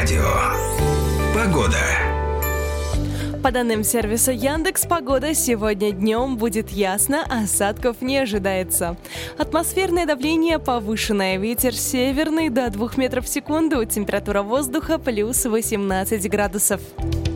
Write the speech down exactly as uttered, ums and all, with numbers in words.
радио. Погода. По данным сервиса Яндекс.Погода, сегодня днем будет ясно, осадков не ожидается. Атмосферное давление повышенное, ветер северный до двух метров в секунду, температура воздуха плюс восемнадцать градусов.